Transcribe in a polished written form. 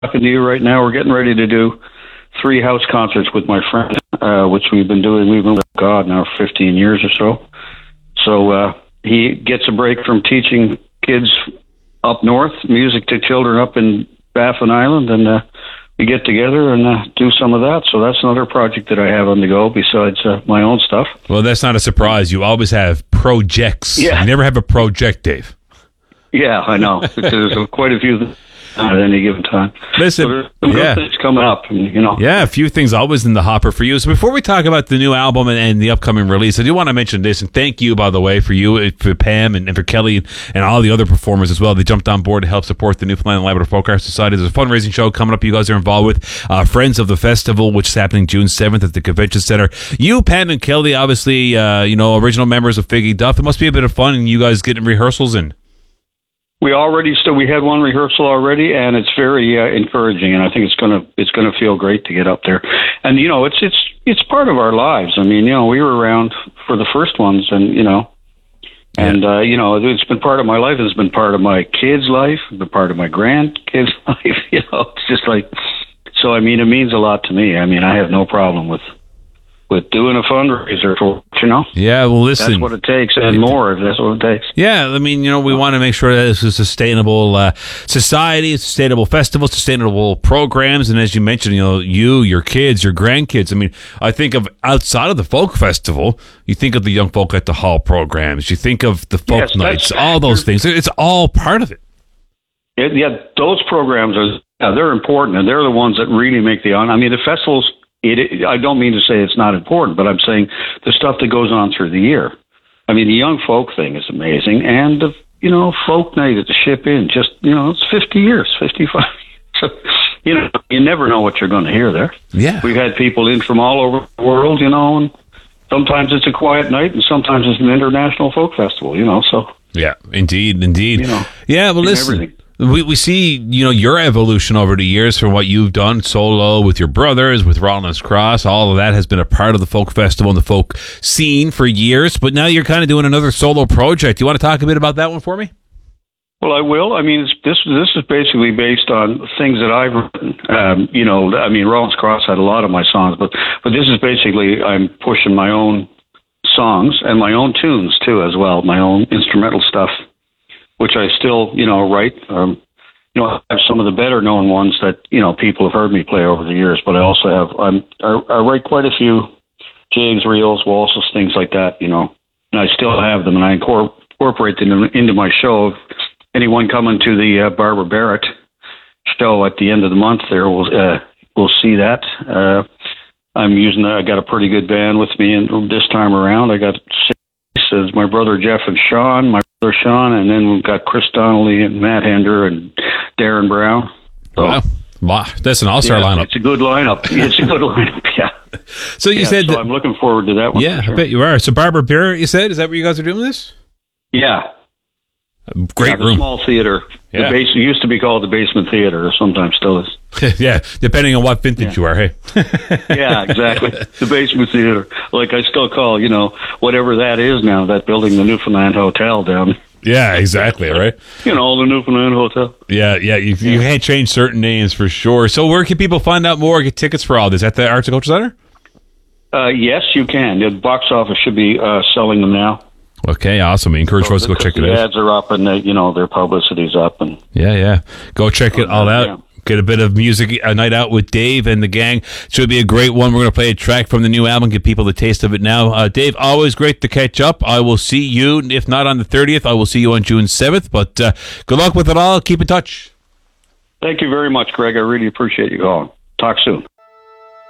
talking to you right now, we're getting ready to do 3 house concerts with my friend, which we've been doing. We've been with God now for 15 years or so. So he gets a break from teaching kids up north, music to children up in Baffin Island, and we get together and do some of that. So that's another project that I have on the go besides my own stuff. Well, that's not a surprise. You always have projects. Yeah. You never have a project, Dave. Yeah, I know. There's quite a few at any given time. Listen, so there's some good things coming up, and, Yeah, a few things always in the hopper for you. So before we talk about the new album and the upcoming release, I do want to mention this, and thank you, by the way, for you, for Pam, and for Kelly, and all the other performers as well. They jumped on board to help support the Newfoundland and Labrador Folk Arts Society. There's a fundraising show coming up you guys are involved with, Friends of the Festival, which is happening June 7th at the Convention Center. You, Pam, and Kelly, obviously, original members of Figgy Duff. It must be a bit of fun, and you guys getting rehearsals in. We had one rehearsal already, and it's very encouraging, and I think it's gonna feel great to get up there. And it's part of our lives. I mean, we were around for the first ones, and it's been part of my life. It's been part of my kids' life, been part of my grandkids' life. It's just like, so. I mean, it means a lot to me. I mean, I have no problem with doing a fundraiser for, Yeah, well, listen. That's what it takes, and more if that's what it takes. Yeah, I mean, we want to make sure that it's a sustainable society, sustainable festivals, sustainable programs, and as you mentioned, your kids, your grandkids. I mean, I think of outside of the folk festival, you think of the Young Folk at the Hall programs, you think of the folk nights, all those things. It's all part of it. Yeah, those programs they're important, and they're the ones that really make the honor. I mean, the festivals. I don't mean to say it's not important, but I'm saying the stuff that goes on through the year. I mean, the Young Folk thing is amazing, and the folk night at the Ship Inn, just it's 50 years, 55. So you never know what you're going to hear there. Yeah, we've had people in from all over the world, and sometimes it's a quiet night, and sometimes it's an international folk festival. So yeah, indeed. Yeah, well, listen. Everything. We see, your evolution over the years from what you've done solo with your brothers, with Rollins Cross. All of that has been a part of the folk festival and the folk scene for years. But now you're kind of doing another solo project. You want to talk a bit about that one for me? Well, I will. I mean, this is basically based on things that I've written. Rollins Cross had a lot of my songs, but this is basically I'm pushing my own songs and my own tunes too, as well, my own instrumental stuff, which I still, write. I have some of the better known ones that, people have heard me play over the years, but I also have, I write quite a few jigs, reels, waltzes, things like that, and I still have them, and I incorporate them into my show. Anyone coming to the Barbara Barrett show at the end of the month there will see that. I got a pretty good band with me, and this time around I got is my brother Jeff and Sean, my brother Sean, and then we've got Chris Donnelly and Matt Hender and Darren Brown. So, wow, that's an all-star lineup. It's a good lineup. Yeah. So you said so I'm looking forward to that one. Yeah, sure. I bet you are. So Barbara Barrett, you said, is that where you guys are doing this? Yeah. Great room. Small theater. Yeah. It used to be called the Basement Theater, or sometimes still is. Yeah, depending on what vintage you are, hey. Yeah, exactly. The Basement Theater. Like I still call, whatever that is now, that building, the Newfoundland Hotel down. Yeah, exactly, right? The Newfoundland Hotel. Yeah, you can't change certain names for sure. So where can people find out more, get tickets for all this? At the Arts and Culture Center? Yes, you can. The box office should be selling them now. Okay, awesome. I encourage folks to go check it out. The ads are up, and their publicity's up, and yeah. Go check it all out. Yeah. Get a bit of music, a night out with Dave and the gang. Should be a great one. We're going to play a track from the new album, give people the taste of it now. Dave, always great to catch up. I will see you, if not on the 30th, I will see you on June 7th. But good luck with it all. Keep in touch. Thank you very much, Greg. I really appreciate you calling. Talk soon.